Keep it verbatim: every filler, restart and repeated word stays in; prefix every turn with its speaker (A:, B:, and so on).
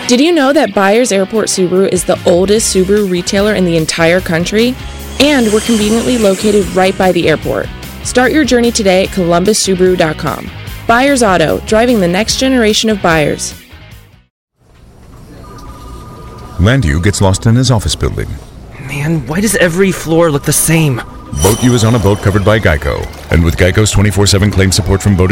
A: Did you know that Byers Airport Subaru is the oldest Subaru retailer in the entire country? And we're conveniently located right by the airport. Start your journey today at columbus subaru dot com. Byers Auto, driving the next generation of buyers.
B: Landu gets lost in his office building.
C: Man, why does every floor look the same?
B: Boat U is on a boat covered by Geico. And with Geico's twenty-four seven claim support from Boat